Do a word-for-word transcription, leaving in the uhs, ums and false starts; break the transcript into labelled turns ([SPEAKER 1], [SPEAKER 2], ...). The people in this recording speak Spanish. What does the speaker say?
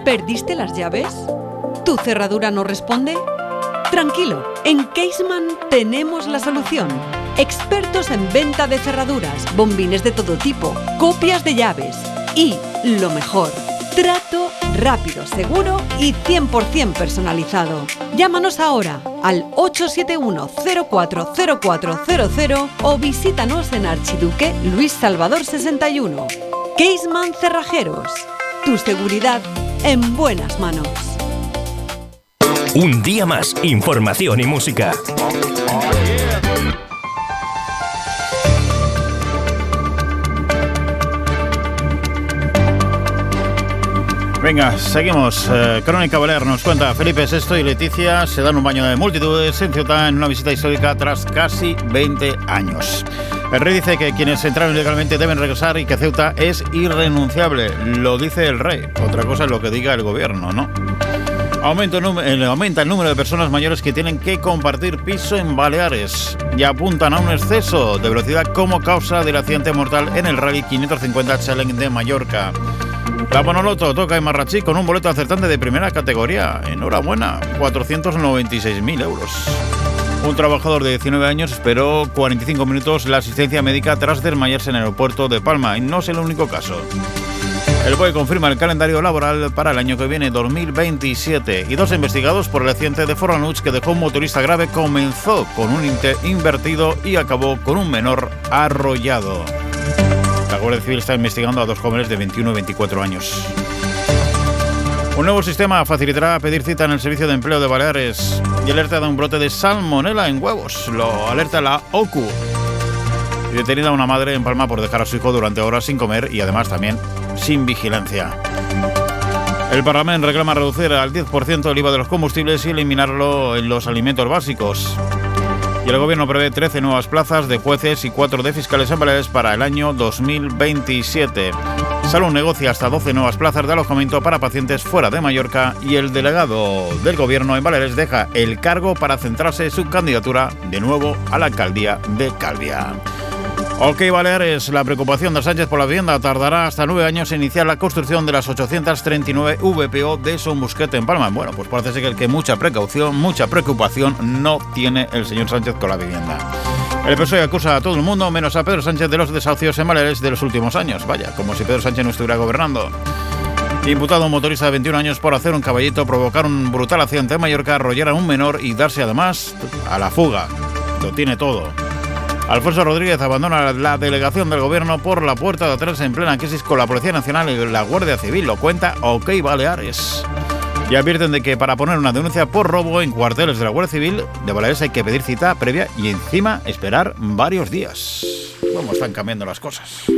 [SPEAKER 1] ¿Perdiste las llaves? ¿Tu cerradura no responde? Tranquilo, en Caseman tenemos la solución. Expertos en venta de cerraduras, bombines de todo tipo, copias de llaves y, lo mejor, trato rápido, seguro y cien por ciento personalizado. Llámanos ahora al ocho siete uno, cero cuatro cero cuatro cero cero o visítanos en Archiduque Luis Salvador sesenta y uno. Caseman Cerrajeros. Tu seguridad en buenas manos.
[SPEAKER 2] Un día más, información y música.
[SPEAKER 3] Venga, seguimos. Eh, Crónica Balear nos cuenta: Felipe sexto y Leticia se dan un baño de multitudes en Ceuta en una visita histórica tras casi veinte años. El rey dice que quienes entraron ilegalmente deben regresar y que Ceuta es irrenunciable. Lo dice el rey. Otra cosa es lo que diga el gobierno, ¿no? Aumenta el, aumenta el número de personas mayores que tienen que compartir piso en Baleares y apuntan a un exceso de velocidad como causa del accidente mortal en el Rally quinientos cincuenta Challenge de Mallorca. La Bonoloto toca en Marratxí con un boleto acertante de primera categoría. Enhorabuena, cuatrocientos noventa y seis mil euros. Un trabajador de diecinueve años esperó cuarenta y cinco minutos la asistencia médica tras desmayarse en el aeropuerto de Palma, y no es el único caso. El B O E confirma el calendario laboral para el año que viene, dos mil veintisiete, y dos investigados por el accidente de Fornanuts que dejó un motorista grave comenzó con un invertido y acabó con un menor arrollado. La Guardia Civil está investigando a dos jóvenes de veintiuno y veinticuatro años. Un nuevo sistema facilitará pedir cita en el Servicio de Empleo de Baleares y alerta de un brote de salmonela en huevos. Lo alerta la O C U. Y detenida una madre en Palma por dejar a su hijo durante horas sin comer y además también sin vigilancia. El Parlamento reclama reducir al diez por ciento el I V A de los combustibles y eliminarlo en los alimentos básicos. Y el Gobierno prevé trece nuevas plazas de jueces y cuatro de fiscales en Baleares para el año dos mil veintisiete. Salud negocia hasta doce nuevas plazas de alojamiento para pacientes fuera de Mallorca y el delegado del Gobierno en Baleares deja el cargo para centrarse en su candidatura de nuevo a la alcaldía de Calvia. Ok, Baleares, la preocupación de Sánchez por la vivienda: tardará hasta nueve años en iniciar la construcción de las ochocientas treinta y nueve V P O de Son Busquet en Palma. Bueno, pues parece ser que mucha precaución, mucha preocupación no tiene el señor Sánchez con la vivienda. El P S O E acusa a todo el mundo, menos a Pedro Sánchez, de los desahucios en Baleares de los últimos años. Vaya, como si Pedro Sánchez no estuviera gobernando. Imputado un motorista de veintiún años por hacer un caballito, provocar un brutal accidente en Mallorca, arrollar a un menor y darse además a la fuga. Lo tiene todo. Alfonso Rodríguez abandona la delegación del Gobierno por la puerta de atrás en plena crisis con la Policía Nacional y la Guardia Civil. Lo cuenta OK Baleares. Y advierten de que para poner una denuncia por robo en cuarteles de la Guardia Civil de Baleares hay que pedir cita previa y encima esperar varios días. ¿Cómo están cambiando las cosas?